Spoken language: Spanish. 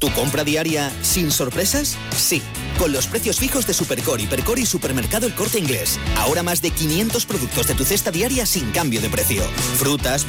¿Tu compra diaria sin sorpresas? Sí, con los precios fijos de Supercore, Hipercor y Supermercado El Corte Inglés. Ahora más de 500 productos de tu cesta diaria sin cambio de precio. Frutas,